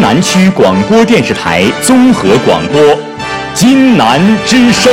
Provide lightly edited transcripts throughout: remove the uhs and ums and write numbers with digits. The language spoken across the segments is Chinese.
南区广播电视台综合广播，金南之声。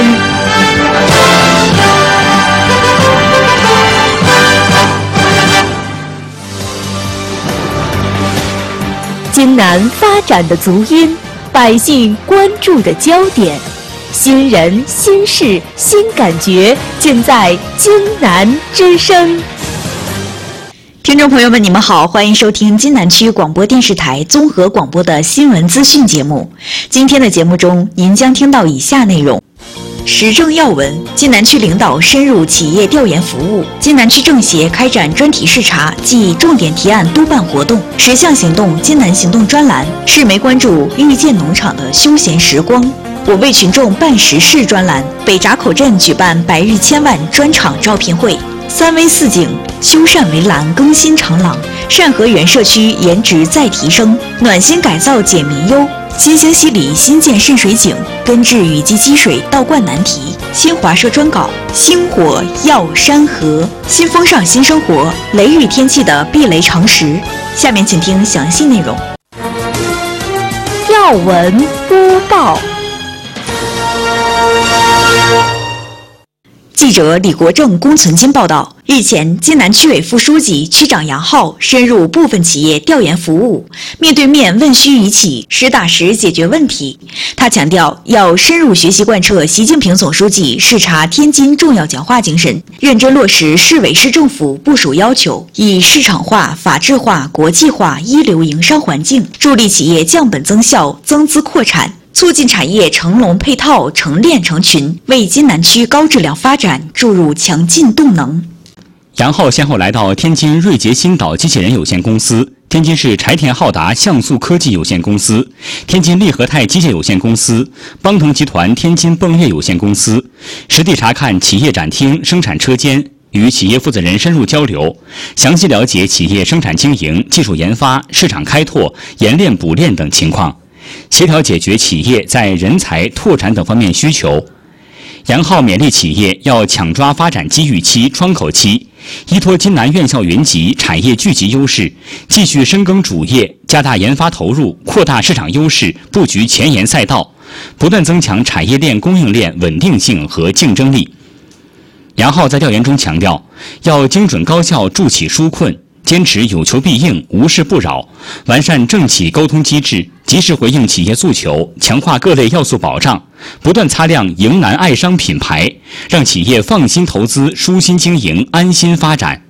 金南发展的足音，百姓关注的焦点，新人、新事、新感觉，尽在金南之声。 听众朋友们，你们好，欢迎收听金南区广播电视台综合广播的新闻资讯节目。今天的节目中，您将听到以下内容：时政要闻，金南区领导深入企业调研服务，金南区政协开展专题视察暨重点提案督办活动，10项行动金南行动专栏，市媒关注遇见农场的休闲时光。我为群众办实事专栏，北闸口镇举办百日千万专场招聘会。3危4警，修缮围栏更新长廊，善和园社区颜值再提升，暖心改造解民忧。新兴西里新建渗水井，根治雨季积水倒灌难题。新华社专稿：星火耀山河，新风尚新生活，雷雨天气的避雷常识。下面请听详细内容。 要闻播报。 记者李国正、龚存金报道，日前，金南区委副书记、区长杨浩深入部分企业调研服务，面对面问需于起，实打实解决问题。他强调，要深入学习贯彻习近平总书记视察天津重要讲话精神，认真落实市委市政府部署要求，以市场化、法治化、国际化一流营商环境，助力企业降本增效、增资扩产，促进产业成龙配套、成链成群，为金南区高质量发展注入强劲动能。 杨浩先后来到天津瑞捷新岛机器人有限公司、天津市柴田浩达像素科技有限公司、天津利和泰机械有限公司、邦腾集团天津泵业有限公司，实地查看企业展厅、生产车间，与企业负责人深入交流，详细了解企业生产经营、技术研发、市场开拓、研练补练等情况，协调解决企业在人才、拓展等方面需求。杨浩勉励企业要抢抓发展机遇期、窗口期，依托金南院校云集、产业聚集优势，继续深耕主业，加大研发投入，扩大市场优势，布局前沿赛道，不断增强产业链、供应链稳定性和竞争力。杨浩在调研中强调，要精准高效助企纾困，坚持有求必应、无事不扰，完善政企沟通机制，及时回应企业诉求，强化各类要素保障，不断擦亮迎南爱商品牌，让企业放心投资、舒心经营、安心发展。